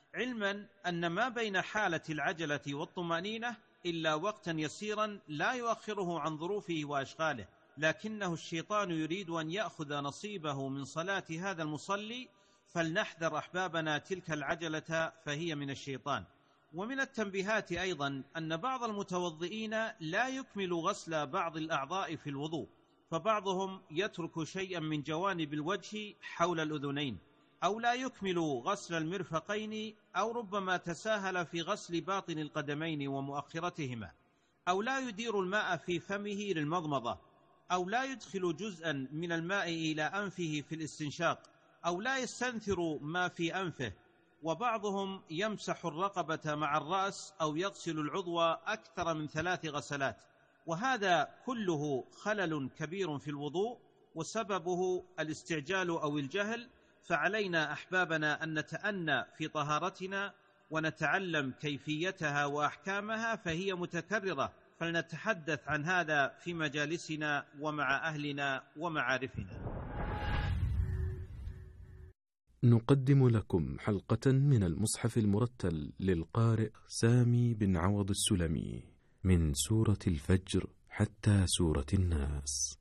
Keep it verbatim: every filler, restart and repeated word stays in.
علما أن ما بين حالة العجلة والطمأنينة إلا وقتا يسيرا لا يؤخره عن ظروفه وأشغاله، لكنه الشيطان يريد أن يأخذ نصيبه من صلاة هذا المصلي، فلنحذر أحبابنا تلك العجلة فهي من الشيطان. ومن التنبيهات أيضا أن بعض المتوضئين لا يكمل غسل بعض الأعضاء في الوضوء، فبعضهم يترك شيئا من جوانب الوجه حول الأذنين، أو لا يكمل غسل المرفقين، أو ربما تساهل في غسل باطن القدمين ومؤخرتهما، أو لا يدير الماء في فمه للمضمضة، أو لا يدخل جزءا من الماء إلى أنفه في الاستنشاق، أو لا يستنثر ما في أنفه، وبعضهم يمسح الرقبة مع الرأس أو يغسل العضو أكثر من ثلاث غسلات، وهذا كله خلل كبير في الوضوء وسببه الاستعجال أو الجهل. فعلينا أحبابنا أن نتأنى في طهارتنا ونتعلم كيفيتها وأحكامها، فهي متكررة، فلنتحدث عن هذا في مجالسنا ومع أهلنا ومعارفنا. نقدم لكم حلقة من المصحف المرتل للقارئ سامي بن عوض السلمي من سورة الفجر حتى سورة الناس.